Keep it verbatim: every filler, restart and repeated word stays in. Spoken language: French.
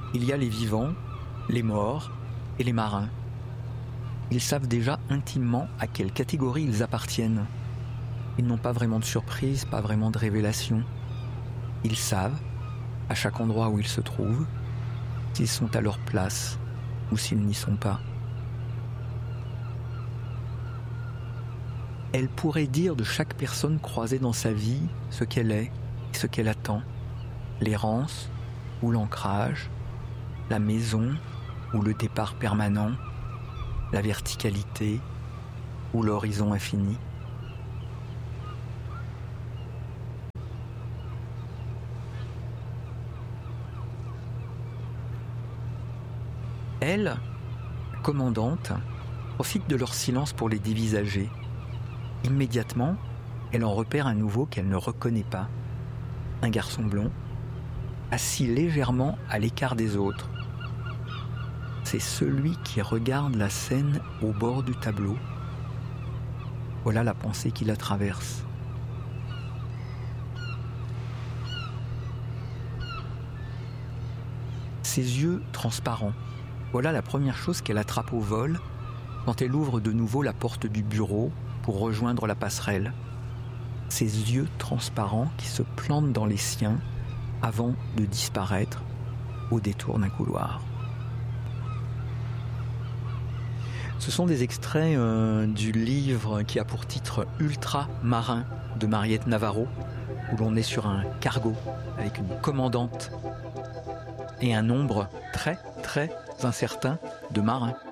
Il y a les vivants, les morts et les marins. Ils savent déjà intimement à quelle catégorie ils appartiennent. Ils n'ont pas vraiment de surprise, pas vraiment de révélation. Ils savent, à chaque endroit où ils se trouvent, s'ils sont à leur place ou s'ils n'y sont pas. Elle pourrait dire de chaque personne croisée dans sa vie ce qu'elle est et ce qu'elle attend, l'errance ou l'ancrage, la maison ou le départ permanent, la verticalité ou l'horizon infini. Elle, commandante, profite de leur silence pour les dévisager. Immédiatement, elle en repère un nouveau qu'elle ne reconnaît pas. Un garçon blond, assis légèrement à l'écart des autres. C'est celui qui regarde la scène au bord du tableau. Voilà la pensée qui la traverse. Ses yeux transparents. Voilà la première chose qu'elle attrape au vol quand elle ouvre de nouveau la porte du bureau pour rejoindre la passerelle. Ses yeux transparents qui se plantent dans les siens avant de disparaître au détour d'un couloir. Ce sont des extraits euh, du livre qui a pour titre Ultramarin de Mariette Navarro, où l'on est sur un cargo avec une commandante et un nombre très très incertain de marins.